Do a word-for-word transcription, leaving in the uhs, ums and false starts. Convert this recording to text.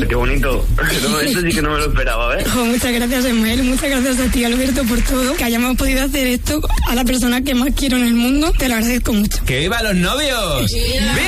qué bonito. No, esto sí que no me lo esperaba, ¿ves? Oh, muchas gracias, Ismael. Muchas gracias a ti, Alberto, por todo. Que hayamos podido hacer esto a la persona que más quiero en el mundo. Te lo agradezco mucho. ¡Que viva los novios! ¡Viva!